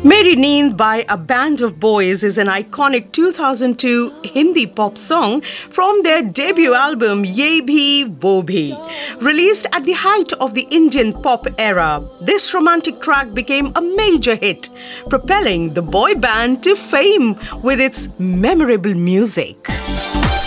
Meri Neend by a Band of Boys is an iconic 2002 Hindi pop song from their debut album Ye Bhi Wo Bhi. Released at the height of the Indian pop era, this romantic track became a major hit, propelling the boy band to fame with its memorable music.